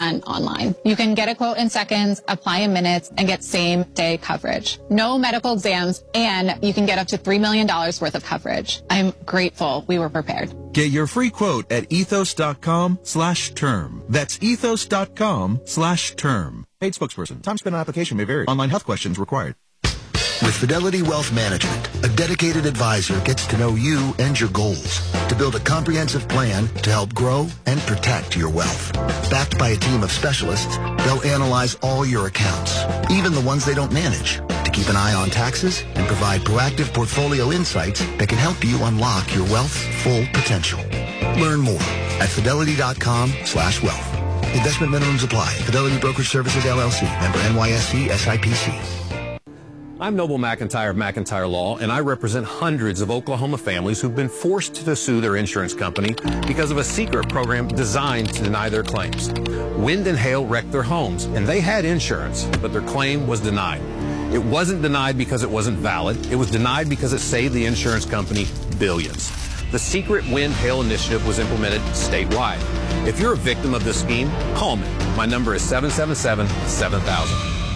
100% online. You can get a quote in seconds, apply in minutes, and get same-day coverage. No medical exams, and you can get up to $3 million worth of coverage. I'm grateful we were prepared. Get your free quote at ethos.com/term. That's ethos.com/term. Paid spokesperson. Time spent on application may vary. Online health questions required. With Fidelity Wealth Management, a dedicated advisor gets to know you and your goals to build a comprehensive plan to help grow and protect your wealth. Backed by a team of specialists, they'll analyze all your accounts, even the ones they don't manage, to keep an eye on taxes and provide proactive portfolio insights that can help you unlock your wealth's full potential. Learn more at fidelity.com/wealth. Investment minimums apply. Fidelity Brokerage Services, LLC. Member NYSE SIPC. I'm Noble McIntyre of McIntyre Law, and I represent hundreds of Oklahoma families who've been forced to sue their insurance company because of a secret program designed to deny their claims. Wind and hail wrecked their homes, and they had insurance, but their claim was denied. It wasn't denied because it wasn't valid. It was denied because it saved the insurance company billions. The secret wind hail initiative was implemented statewide. If you're a victim of this scheme, call me. My number is 777-7000.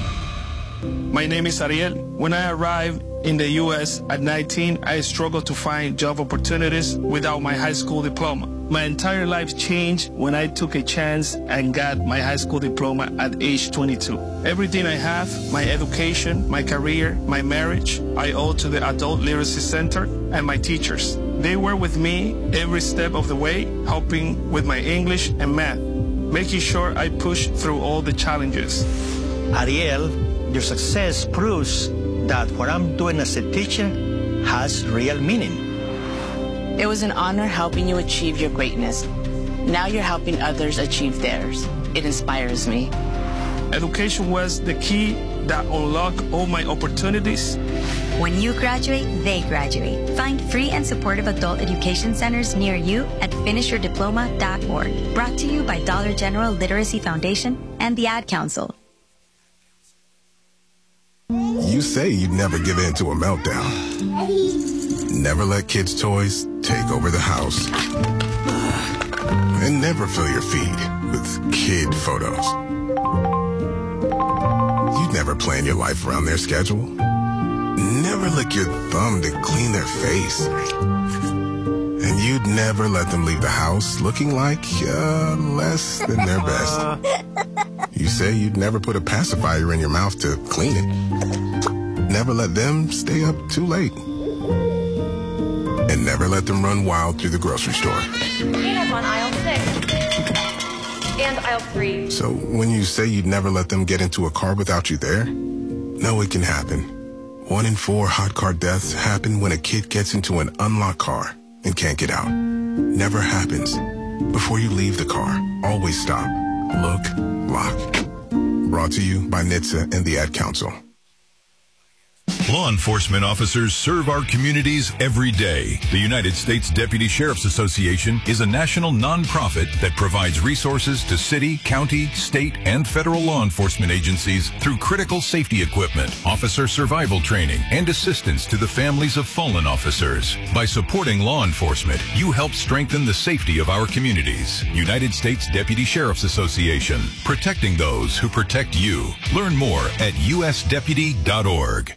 My name is Ariel. When I arrived in the U.S. at 19, I struggled to find job opportunities without my high school diploma. My entire life changed when I took a chance and got my high school diploma at age 22. Everything I have, my education, my career, my marriage, I owe to the Adult Literacy Center and my teachers. They were with me every step of the way, helping with my English and math, making sure I pushed through all the challenges. Ariel, your success proves that what I'm doing as a teacher has real meaning. It was an honor helping you achieve your greatness. Now you're helping others achieve theirs. It inspires me. Education was the key that unlocked all my opportunities. When you graduate, they graduate. Find free and supportive adult education centers near you at finishyourdiploma.org. Brought to you by Dollar General Literacy Foundation and the Ad Council. You say you'd never give in to a meltdown. Never let kids' toys take over the house. And never fill your feed with kid photos. You'd never plan your life around their schedule. Never lick your thumb to clean their face. And you'd never let them leave the house looking like less than their best. You say you'd never put a pacifier in your mouth to clean it. Never let them stay up too late. And never let them run wild through the grocery store. Peanuts on aisle 6. And aisle 3. So when you say you'd never let them get into a car without you there, no, it can happen. 1 in 4 hot car deaths happen when a kid gets into an unlocked car and can't get out. Never happens. Before you leave the car, always stop, look, lock. Brought to you by NHTSA and the Ad Council. Law enforcement officers serve our communities every day. The United States Deputy Sheriff's Association is a national nonprofit that provides resources to city, county, state, and federal law enforcement agencies through critical safety equipment, officer survival training, and assistance to the families of fallen officers. By supporting law enforcement, you help strengthen the safety of our communities. United States Deputy Sheriff's Association, protecting those who protect you. Learn more at usdeputy.org.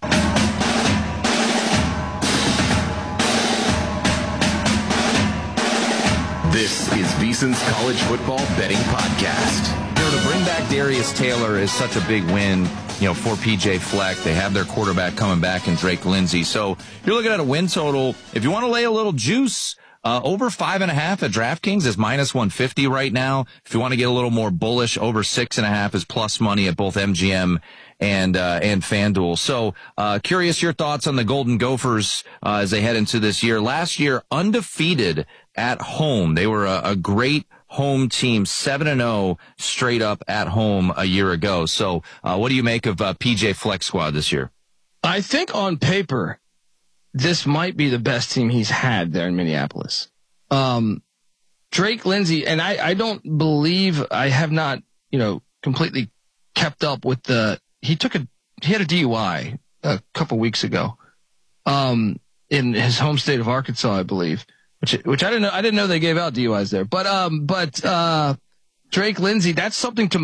This is VSiN's College Football Betting Podcast. To bring back Darius Taylor is such a big win, for PJ Fleck. They have their quarterback coming back in Drake Lindsey. So you're looking at a win total. If you want to lay a little juice, over 5.5 at DraftKings is minus 150 right now. If you want to get a little more bullish, over 6.5 is plus money at both MGM and FanDuel. So, curious your thoughts on the Golden Gophers, as they head into this year. Last year, undefeated at home. They were a great home team, 7-0 straight up at home a year ago. So, what do you make of PJ Fleck's squad this year? I think on paper, this might be the best team he's had there in Minneapolis. Drake Lindsey, and I don't believe, I have not, completely kept up with he had a DUI a couple weeks ago, in his home state of Arkansas, I believe, which I didn't know. I didn't know they gave out DUIs there, but Drake Lindsey, that's something to